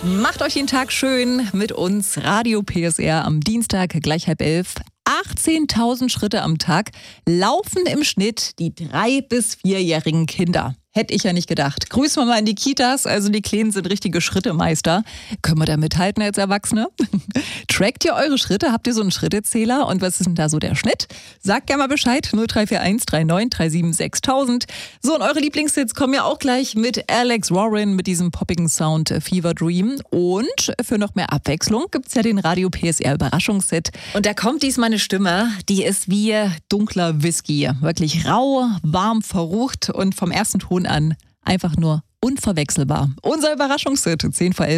Macht euch den Tag schön mit uns. Radio PSR am Dienstag gleich 10:30. 18.000 Schritte am Tag laufen im Schnitt die 3- bis 4-jährigen Kinder. Hätte ich ja nicht gedacht. Grüßen wir mal in die Kitas, also die Kleinen sind richtige Schrittemeister. Können wir da mithalten als Erwachsene? Trackt ihr eure Schritte? Habt ihr so einen Schrittezähler? Und was ist denn da so der Schnitt? Sagt gerne mal Bescheid, 0341 39 37 6000. So, und eure Lieblingshits kommen ja auch gleich mit Alex Warren mit diesem poppigen Sound Fever Dream. Und für noch mehr Abwechslung gibt's ja den Radio PSR Überraschungshit. Und da kommt diesmal eine Stimme, die ist wie dunkler Whisky. Wirklich rau, warm, verrucht und vom ersten Ton an einfach nur unverwechselbar. Unser Überraschungshit, 10:11.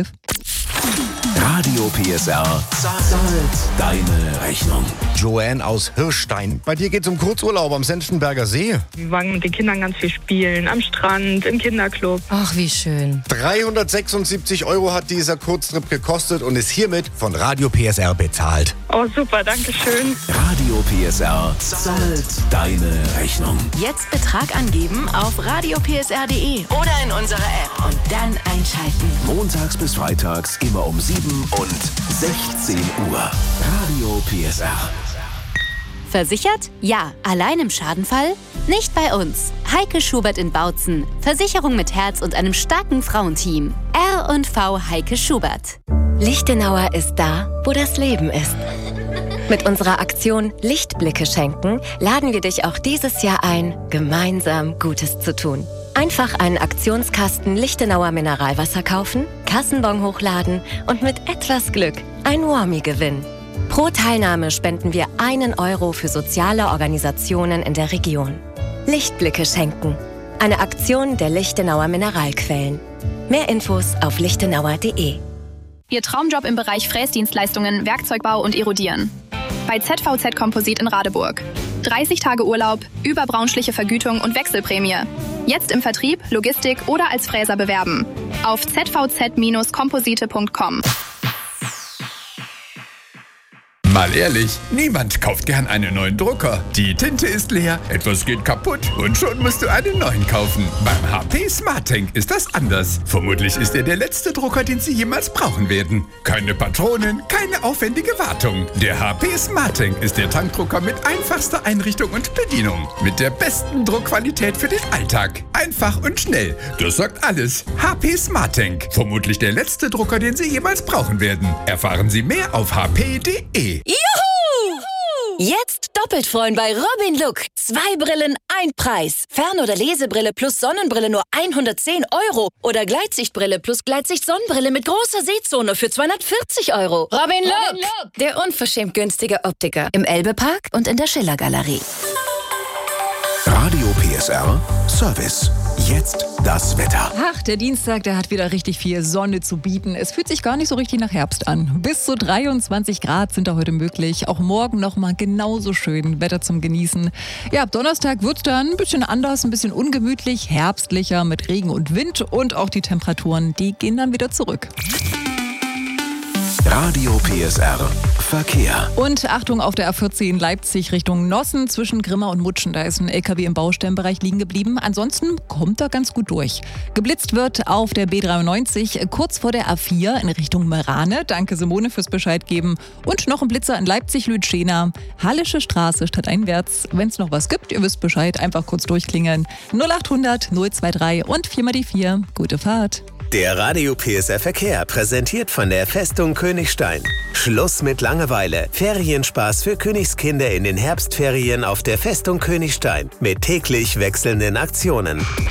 Radio PSR zahlt deine Rechnung. Joanne aus Hirschstein. Bei dir geht's um Kurzurlaub am Senftenberger See. Wir waren mit den Kindern ganz viel spielen, am Strand, im Kinderclub. Ach, wie schön. 376 € hat dieser Kurztrip gekostet und ist hiermit von Radio PSR bezahlt. Oh, super, danke schön. Radio PSR zahlt deine Rechnung. Jetzt Betrag angeben auf radiopsr.de oder in unserer App und dann einschalten. Montags bis freitags immer um 7 und 16 Uhr. Radio PSR. Versichert? Ja. Allein im Schadenfall? Nicht bei uns. Heike Schubert in Bautzen. Versicherung mit Herz und einem starken Frauenteam. R&V Heike Schubert. Lichtenauer ist da, wo das Leben ist. Mit unserer Aktion Lichtblicke schenken laden wir dich auch dieses Jahr ein, gemeinsam Gutes zu tun. Einfach einen Aktionskasten Lichtenauer Mineralwasser kaufen, Kassenbon hochladen und mit etwas Glück ein Warmie gewinnen. Pro Teilnahme spenden wir 1 € für soziale Organisationen in der Region. Lichtblicke schenken. Eine Aktion der Lichtenauer Mineralquellen. Mehr Infos auf lichtenauer.de. Ihr Traumjob im Bereich Fräsdienstleistungen, Werkzeugbau und Erodieren. Bei ZVZ Komposit in Radeburg. 30 Tage Urlaub, überbraunschliche Vergütung und Wechselprämie. Jetzt im Vertrieb, Logistik oder als Fräser bewerben. Auf zvz-komposite.com. Mal ehrlich, niemand kauft gern einen neuen Drucker. Die Tinte ist leer, etwas geht kaputt und schon musst du einen neuen kaufen. Beim HP SmartTank ist das anders. Vermutlich ist er der letzte Drucker, den Sie jemals brauchen werden. Keine Patronen, keine aufwendige Wartung. Der HP SmartTank ist der Tankdrucker mit einfachster Einrichtung und Bedienung. Mit der besten Druckqualität für den Alltag. Einfach und schnell. Das sagt alles. HP SmartTank. Vermutlich der letzte Drucker, den Sie jemals brauchen werden. Erfahren Sie mehr auf hp.de. Juhu! Jetzt doppelt freuen bei Robin Look. 2 Brillen, 1 Preis. Fern- oder Lesebrille plus Sonnenbrille nur 110 € oder Gleitsichtbrille plus Gleitsicht-Sonnenbrille mit großer Sehzone für 240 €. Robin Look, der unverschämt günstige Optiker im Elbe-Park und in der Schiller-Galerie. Radio PSR Service. Jetzt das Wetter. Ach, der Dienstag, der hat wieder richtig viel Sonne zu bieten. Es fühlt sich gar nicht so richtig nach Herbst an. Bis zu 23 Grad sind da heute möglich. Auch morgen nochmal genauso schön Wetter zum Genießen. Ja, ab Donnerstag wird es dann ein bisschen anders, ein bisschen ungemütlich, herbstlicher mit Regen und Wind. Und auch die Temperaturen, die gehen dann wieder zurück. Radio PSR Verkehr. Und Achtung auf der A14 Leipzig Richtung Nossen zwischen Grimma und Mutschen. Da ist ein LKW im Baustellenbereich liegen geblieben. Ansonsten kommt er ganz gut durch. Geblitzt wird auf der B93 kurz vor der A4 in Richtung Merane. Danke Simone fürs Bescheid geben. Und noch ein Blitzer in Leipzig-Lütschena. Hallische Straße stadteinwärts. Wenn es noch was gibt, ihr wisst Bescheid, einfach kurz durchklingeln. 0800 023 und 4 mal die 4. Gute Fahrt. Der Radio PSR Verkehr präsentiert von der Festung Königstein. Schluss mit Langeweile. Ferienspaß für Königskinder in den Herbstferien auf der Festung Königstein mit täglich wechselnden Aktionen.